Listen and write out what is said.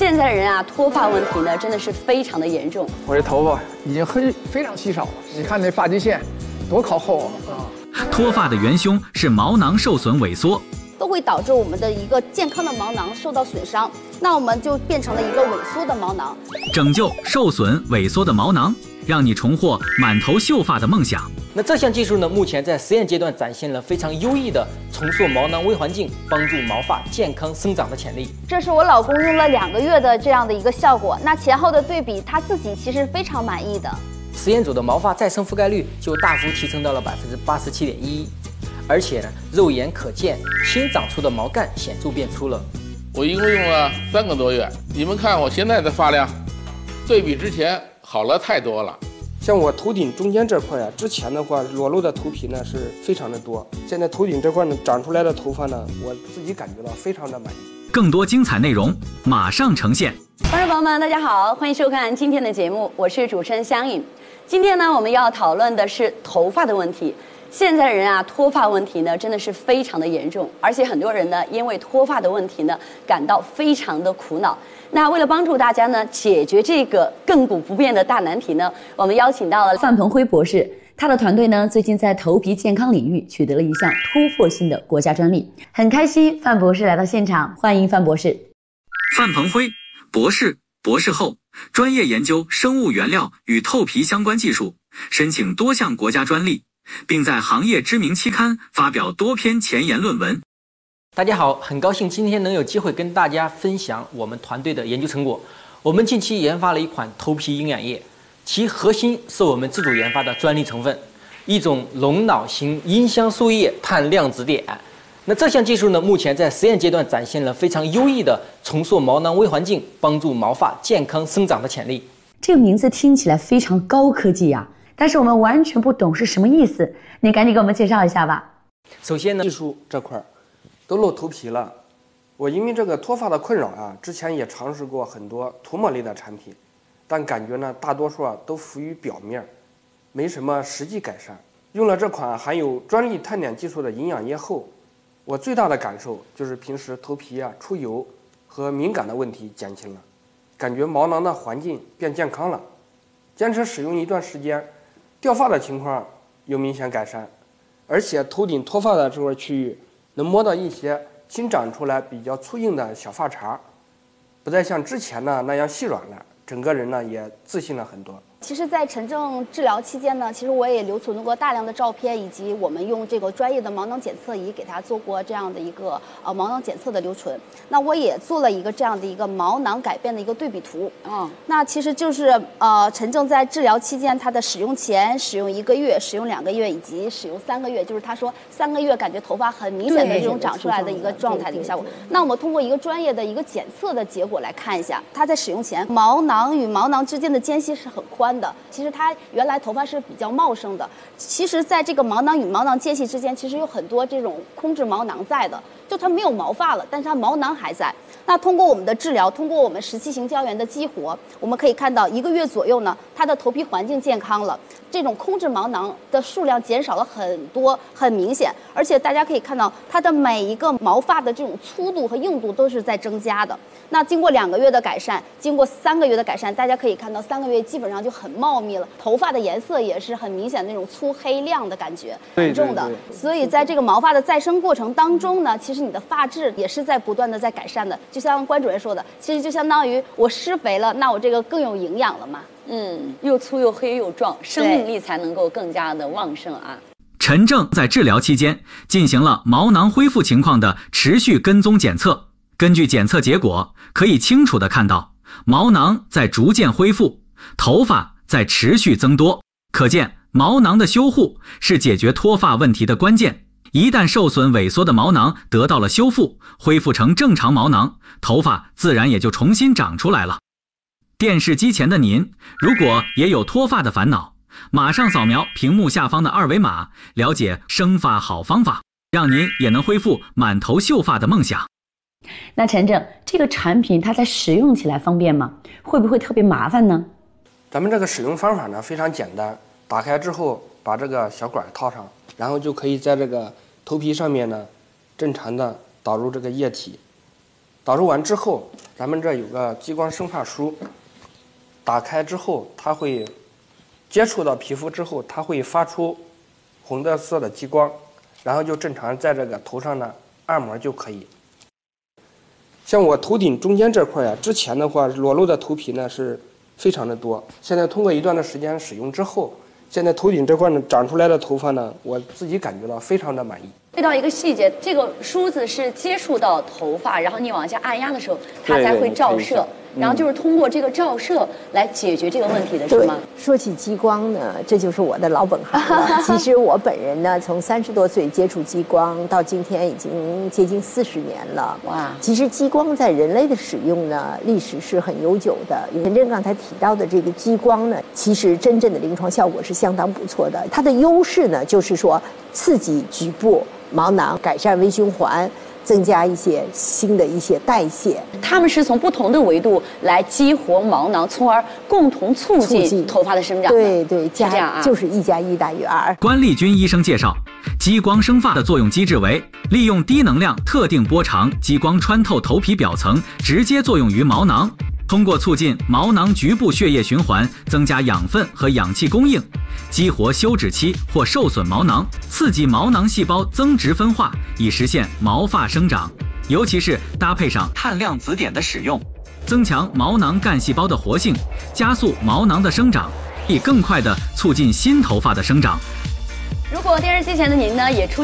现在的人啊，脱发问题呢，真的是非常的严重。 我这头发已经非常稀少了，你看那发际线多靠后啊！ 脱发的元凶是毛囊受损萎缩， 都会导致我们的一个健康的毛囊受到损伤，那我们就变成了一个萎缩的毛囊。 拯救受损萎缩的毛囊，让你重获满头秀发的梦想。 那这项技术呢，目前在实验阶段展现了非常优异的重塑毛囊微环境，帮助毛发健康生长的潜力。 这是我老公用了2个月的这样的一个效果，那前后的对比，他自己其实非常满意的。 实验组的毛发再生覆盖率就大幅提升到了87.11%，而且呢，肉眼可见新长出的毛干显著变粗了。 我一共用了3个多月，你们看我现在的发量，对比之前好了太多了。 像我头顶中间这块呀，之前的话裸露的头皮呢是非常的多，现在头顶这块呢长出来的头发呢，我自己感觉到非常的满意。 更多精彩内容马上呈现。 观众朋友们，大家好，欢迎收看今天的节目，我是主持人香颖。今天呢，我们要讨论的是头发的问题。现在的人啊，脱发问题呢，真的是非常的严重，而且很多人呢，因为脱发的问题呢，感到非常的苦恼。那为了帮助大家呢，解决这个亘古不变的大难题呢，我们邀请到了范鹏辉博士，他的团队呢，最近在头皮健康领域取得了一项突破性的国家专利，很开心范博士来到现场，欢迎范博士。 范鹏辉博士、博士后，专业研究生物原料与透皮相关技术，申请多项国家专利，并在行业知名期刊发表多篇前沿论文。 大家好，很高兴今天能有机会跟大家分享我们团队的研究成果。我们近期研发了一款头皮营养液，其核心是我们自主研发的专利成分，一种龙脑型阴香素液碳量子碘。那这项技术呢，目前在实验阶段展现了非常优异的重塑毛囊微环境，帮助毛发健康生长的潜力。 这个名字听起来非常高科技啊，但是我们完全不懂是什么意思，你赶紧给我们介绍一下吧。 首先呢， 技术这块都露头皮了，我因为这个脱发的困扰啊，之前也尝试过很多涂抹类的产品，但感觉呢，大多数都浮于表面，没什么实际改善。用了这款含有专利碳碘技术的营养液后，我最大的感受就是平时头皮出油和敏感的问题减轻了，感觉毛囊的环境变健康了。坚持使用一段时间，掉发的情况有明显改善，而且头顶脱发的这块区域能摸到一些新长出来比较粗硬的小发茬，不再像之前呢那样细软了，整个人呢也自信了很多。 其实，在陈正治疗期间呢，其实我也留存过大量的照片，以及我们用这个专业的毛囊检测仪给他做过这样的一个毛囊检测的留存。那我也做了一个这样的一个毛囊改变的一个对比图。那其实就是陈正在治疗期间他的使用前、使用1个月、使用2个月以及使用3个月，就是他说3个月感觉头发很明显的这种长出来的一个状态的一个效果。那我们通过一个专业的一个检测的结果来看一下，他在使用前毛囊与毛囊之间的间隙是很宽的，其实它原来头发是比较茂盛的，其实在这个毛囊与毛囊间隙之间其实有很多这种空质毛囊在的，就它没有毛发了，但是它毛囊还在。那通过我们的治疗，通过我们17型胶原的激活，我们可以看到1个月左右呢，它的头皮环境健康了，这种空质毛囊的数量减少了很多，很明显。而且大家可以看到它的每一个毛发的这种粗度和硬度都是在增加的。那经过2个月的改善，经过3个月的改善，大家可以看到3个月基本上就很茂密了，头发的颜色也是很明显的那种粗黑亮的感觉，很重的。所以在这个毛发的再生过程当中呢，其实你的发质也是在不断的在改善的。就像关主任说的，其实就相当于我施肥了，那我这个更有营养了嘛。 又粗又黑又壮，生命力才能够更加的旺盛啊。 陈正在治疗期间进行了毛囊恢复情况的持续跟踪检测，根据检测结果，可以清楚地看到毛囊在逐渐恢复，头发在持续增多，可见毛囊的修护是解决脱发问题的关键。一旦受损萎缩的毛囊得到了修复，恢复成正常毛囊，头发自然也就重新长出来了。电视机前的您，如果也有脱发的烦恼，马上扫描屏幕下方的2维码，了解生发好方法，让您也能恢复满头秀发的梦想。 那陈正，这个产品它在使用起来方便吗？会不会特别麻烦呢？ 咱们这个使用方法呢非常简单，打开之后把这个小管套上，然后就可以在这个头皮上面呢正常的导入这个液体，导入完之后咱们这有个激光生发梳，打开之后，它会接触到皮肤之后，它会发出红的色的激光，然后就正常在这个头上呢按摩就可以。像我头顶中间这块呀，之前的话裸露的头皮呢是非常的多，现在通过一段的时间使用之后，现在头顶这块呢长出来的头发呢，我自己感觉到非常的满意。 遇到一个细节，这个梳子是接触到头发，然后你往下按压的时候，它才会照射。然后就是通过这个照射来解决这个问题的，是吗？ 说起激光呢，这就是我的老本行了。其实我本人呢，从30多岁接触激光到今天已经接近40年了。哇！其实激光在人类的使用呢，历史是很悠久的。田震刚才提到的这个激光呢，其实真正的临床效果是相当不错的。它的优势呢，就是说刺激局部毛囊，改善微循环。增加一些新的一些代谢， 他们是从不同的维度来激活毛囊，从而共同促进头发的生长。 对， 这样啊， 就是1+1大于2。 关丽君医生介绍，激光生发的作用机制为利用低能量特定波长激光穿透头皮表层，直接作用于毛囊，通过促进毛囊局部血液循环，增加养分和氧气供应，激活休止期或受损毛囊，刺激毛囊细胞增殖分化，以实现毛发生长。尤其是搭配上碳量子碘的使用，增强毛囊干细胞的活性，加速毛囊的生长，以更快地促进新头发的生长。 如果电视机前的您呢，也出